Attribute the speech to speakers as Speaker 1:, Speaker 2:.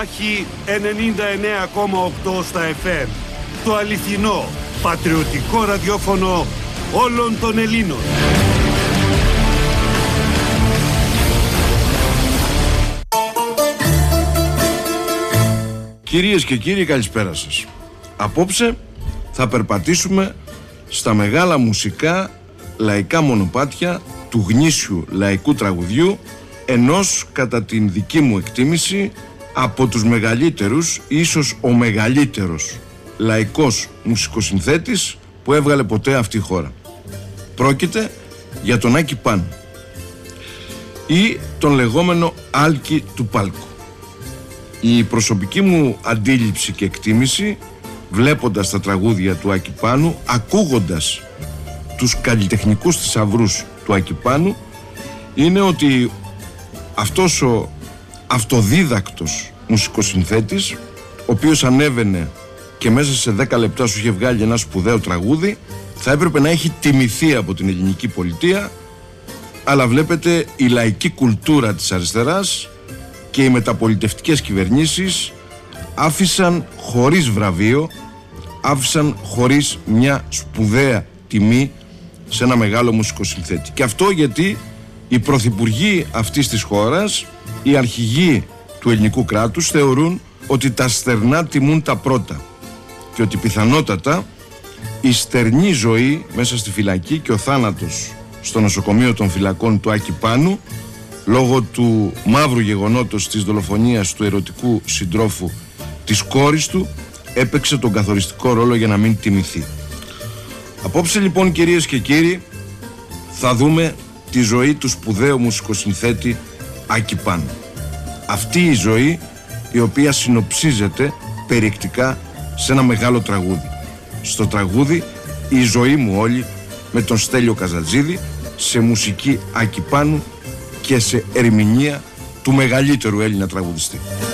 Speaker 1: Μάχη 99,8 στα FM. Το αληθινό, πατριωτικό ραδιόφωνο όλων των Ελλήνων.
Speaker 2: Κυρίες και κύριοι, καλησπέρα σας. Απόψε θα περπατήσουμε στα μεγάλα μουσικά λαϊκά μονοπάτια του γνήσιου λαϊκού τραγουδιού, ενός, κατά την δική μου εκτίμηση, από τους μεγαλύτερους, ίσως ο μεγαλύτερος λαϊκός μουσικοσυνθέτης που έβγαλε ποτέ αυτή η χώρα. Πρόκειται για τον Άκη Πάνου ή τον λεγόμενο Άλκη του Πάλκου. Η προσωπική μου αντίληψη και εκτίμηση, βλέποντας τα τραγούδια του Άκη Πάνου, ακούγοντας τους καλλιτεχνικούς θησαυρούς του Άκη Πάνου, είναι ότι αυτός ο αυτοδίδακτος μουσικοσυνθέτης, ο οποίος ανέβαινε και μέσα σε 10 λεπτά σου είχε βγάλει ένα σπουδαίο τραγούδι, θα έπρεπε να έχει τιμηθεί από την ελληνική πολιτεία, αλλά βλέπετε η λαϊκή κουλτούρα της αριστεράς και οι μεταπολιτευτικές κυβερνήσεις άφησαν χωρίς βραβείο, άφησαν χωρίς μια σπουδαία τιμή σε ένα μεγάλο μουσικοσυνθέτη. Και αυτό γιατί οι πρωθυπουργοί αυτής της χώρας, οι αρχηγοί του ελληνικού κράτους, θεωρούν ότι τα στερνά τιμούν τα πρώτα και ότι πιθανότατα η στερνή ζωή μέσα στη φυλακή και ο θάνατος στο νοσοκομείο των φυλακών του Άκη Πάνου, λόγω του μαύρου γεγονότος της δολοφονίας του ερωτικού συντρόφου της κόρης του, έπαιξε τον καθοριστικό ρόλο για να μην τιμηθεί. Απόψε λοιπόν, κυρίες και κύριοι, θα δούμε τη ζωή του σπουδαίου μουσικοσυνθέτη Άκη Πάνου. Αυτή η ζωή η οποία συνοψίζεται περιεκτικά σε ένα μεγάλο τραγούδι. Στο τραγούδι «Η ζωή μου όλη» με τον Στέλιο Καζατζίδη, σε μουσική Άκη Πάνου και σε ερμηνεία του μεγαλύτερου Έλληνα τραγουδιστή.